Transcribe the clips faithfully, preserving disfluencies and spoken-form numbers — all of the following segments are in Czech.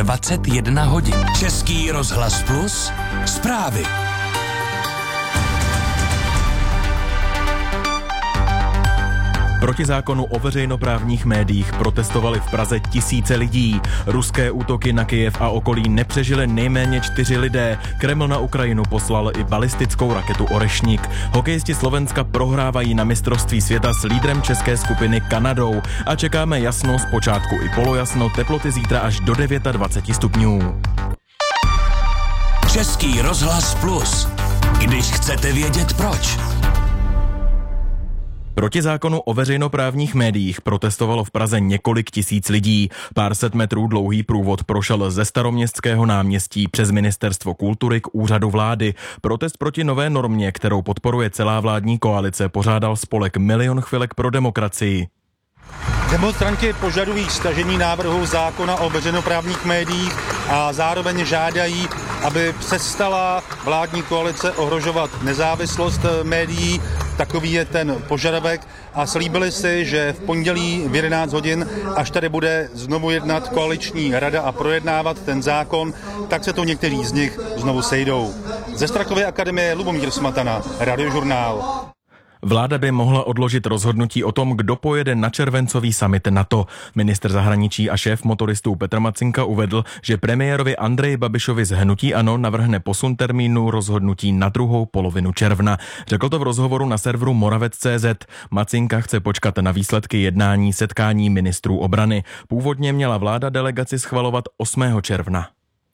dvacet jedna hodin. Český rozhlas Plus, zprávy. Proti zákonu o veřejnoprávních médiích protestovali v Praze tisíce lidí. Ruské útoky na Kyjev a okolí nepřežili nejméně čtyři lidé. Kreml na Ukrajinu poslal i balistickou raketu Orešník. Hokejisti Slovenska prohrávají na mistrovství světa s lídrem české skupiny Kanadou. A čekáme jasno, zpočátku i polojasno, teploty zítra až do dvacet devět stupňů. Český rozhlas Plus. Když chcete vědět proč. Proti zákonu o veřejnoprávních médiích protestovalo v Praze několik tisíc lidí. Pár set metrů dlouhý průvod prošel ze Staroměstského náměstí přes Ministerstvo kultury k úřadu vlády. Protest proti nové normě, kterou podporuje celá vládní koalice, pořádal spolek Milion chvilek pro demokracii. Demonstranti požadují stažení návrhu zákona o veřejnoprávních médiích a zároveň žádají, aby přestala vládní koalice ohrožovat nezávislost médií. Takový je ten požadavek a slíbili si, že v pondělí v jedenáct hodin, až tady bude znovu jednat koaliční rada a projednávat ten zákon, tak se to někteří z nich znovu sejdou. Ze Strakovy akademie Lubomír Smatana, Radiožurnál. Vláda by mohla odložit rozhodnutí o tom, kdo pojede na červencový summit NATO. Ministr zahraničí a šéf motoristů Petr Macinka uvedl, že premiérovi Andreji Babišovi z hnutí ANO navrhne posun termínu rozhodnutí na druhou polovinu června. Řekl to v rozhovoru na serveru Moravec tečka cé zet. Macinka chce počkat na výsledky jednání setkání ministrů obrany. Původně měla vláda delegaci schvalovat osmého června.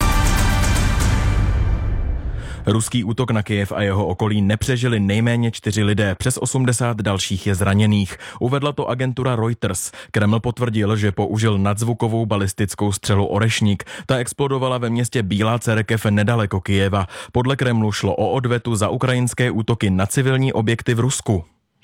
Ruský útok na Kyjev a jeho okolí nepřežili nejméně čtyři lidé, přes osmdesát dalších je zraněných. Uvedla to agentura Reuters. Kreml potvrdil, že použil nadzvukovou balistickou střelu Orešník. Ta explodovala ve městě Bílá Cerekev nedaleko Kyjeva. Podle Kremlu šlo o odvetu za ukrajinské útoky na civilní objekty v Rusku.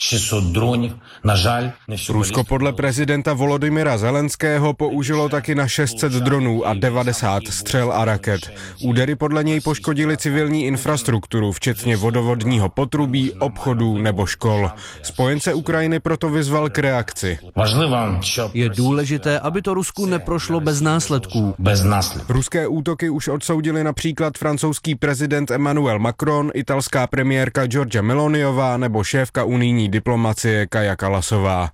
Rusko podle prezidenta Volodymyra Zelenského použilo taky na šest set dronů a devadesát střel a raket. Údery podle něj poškodily civilní infrastrukturu, včetně vodovodního potrubí, obchodů nebo škol. Spojence Ukrajiny proto vyzval k reakci. Je důležité, aby to Rusku neprošlo bez následků. Ruské útoky už odsoudili například francouzský prezident Emmanuel Macron, italská premiérka Giorgia Meloniová nebo šéfka unijní diplomacie Kaja Kallasová.